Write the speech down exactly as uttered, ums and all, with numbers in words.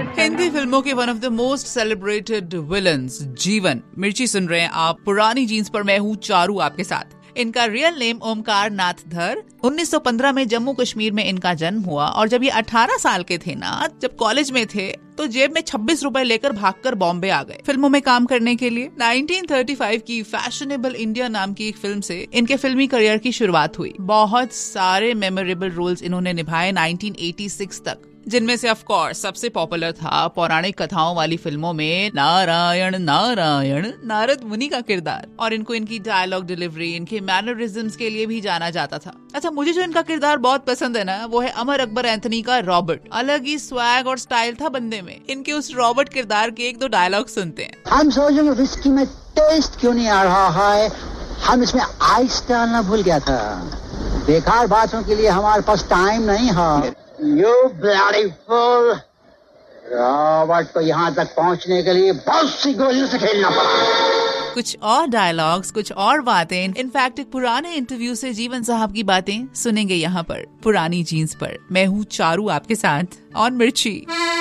हिंदी फिल्मों के one of the most celebrated villains जीवन। मिर्ची सुन रहे हैं आप पुरानी जीन्स पर, मैं हूँ चारू आपके साथ। इनका रियल नेम ओमकार नाथ धर। उन्नीस सौ पंद्रह में जम्मू कश्मीर में इनका जन्म हुआ और जब ये अठारह साल के थे ना, जब कॉलेज में थे, तो जेब में छब्बीस रुपए लेकर भागकर बॉम्बे आ गए फिल्मों में काम करने के लिए। उन्नीस सौ पैंतीस की फैशनेबल इंडिया नाम की एक फिल्म से इनके फिल्मी करियर की शुरुआत हुई। बहुत सारे मेमोरेबल रोल्स इन्होंने निभाए उन्नीस सौ छियासी तक, जिनमें से ऑफ कोर्स सबसे पॉपुलर था पौराणिक कथाओं वाली फिल्मों में नारायण नारायण नारद मुनि का किरदार। और इनको इनकी डायलॉग डिलीवरी, इनके मैनरिज्म्स के लिए भी जाना जाता था। अच्छा, मुझे जो इनका किरदार बहुत पसंद है ना, वो है अमर अकबर एंथनी का रॉबर्ट। अलग ही स्वैग और स्टाइल था बंदे में। इनके उस रॉबर्ट किरदार के एक दो डायलॉग सुनते हैं। हम सोचेंगे विस्की में टेस्ट क्यों नहीं आ रहा है, हम इसमें आइस डालना भूल गया था। बेकार बातों के लिए हमारे पास टाइम नहीं है। You bloody fool! रॉबर्ट को यहाँ तक पहुँचने के लिए बहुत सी गोलियों से खेलना पड़ा। कुछ और डायलॉग्स, कुछ और बातें। इनफैक्ट एक पुराने इंटरव्यू से जीवन साहब की बातें सुनेंगे यहाँ पर पुरानी जीन्स पर। मैं हूँ चारू आपके साथ और मिर्ची।